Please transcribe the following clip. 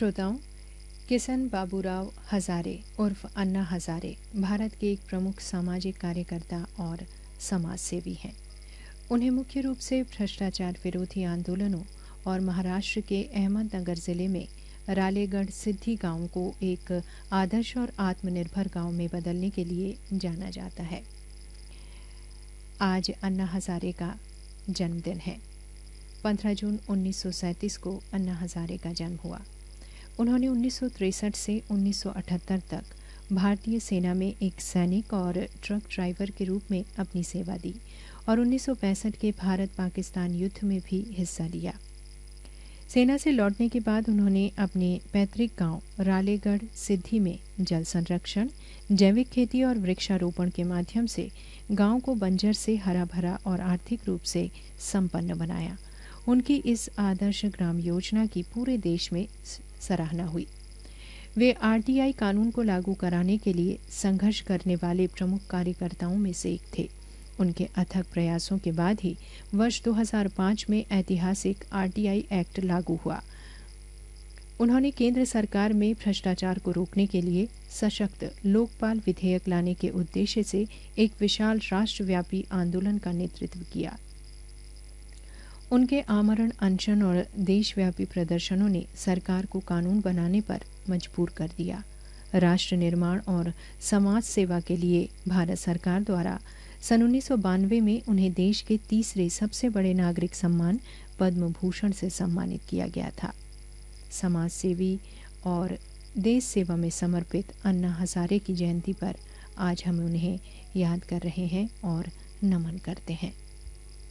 श्रोताओं, किशन बाबूराव हजारे उर्फ अन्ना हजारे भारत के एक प्रमुख सामाजिक कार्यकर्ता और समाज सेवी हैं। उन्हें मुख्य रूप से भ्रष्टाचार विरोधी आंदोलनों और महाराष्ट्र के अहमदनगर जिले में रालेगढ़ सिद्धि गांव को एक आदर्श और आत्मनिर्भर गांव में बदलने के लिए जाना जाता है। आज अन्ना हजारे का जन्मदिन है। 15 जून 1937 को अन्ना हजारे का जन्म हुआ। उन्होंने 1963 से 1978 तक भारतीय सेना में एक सैनिक और ट्रक ड्राइवर के रूप में अपनी सेवा दी और 1965 के भारत पाकिस्तान युद्ध में भी हिस्सा लिया। सेना से लौटने के बाद उन्होंने अपने पैतृक गांव रालेगढ़ सिद्धि में जल संरक्षण, जैविक खेती और वृक्षारोपण के माध्यम से गांव को बंजर से हरा भरा और आर्थिक रूप से संपन्न बनाया। उनकी इस आदर्श ग्राम योजना की पूरे देश में सराहना हुई। वे आरटीआई कानून को लागू कराने के लिए संघर्ष करने वाले प्रमुख कार्यकर्ताओं में से एक थे। उनके अथक प्रयासों के बाद ही वर्ष 2005 में ऐतिहासिक आरटीआई एक्ट लागू हुआ। उन्होंने केंद्र सरकार में भ्रष्टाचार को रोकने के लिए सशक्त लोकपाल विधेयक लाने के उद्देश्य से एक विशाल राष्ट्रव्यापी आंदोलन का नेतृत्व किया। उनके आमरण अनशन और देशव्यापी प्रदर्शनों ने सरकार को कानून बनाने पर मजबूर कर दिया। राष्ट्र निर्माण और समाज सेवा के लिए भारत सरकार द्वारा सन 1992 में उन्हें देश के तीसरे सबसे बड़े नागरिक सम्मान पद्म भूषण से सम्मानित किया गया था। समाज सेवी और देश सेवा में समर्पित अन्ना हजारे की जयंती पर आज हम उन्हें याद कर रहे हैं और नमन करते हैं।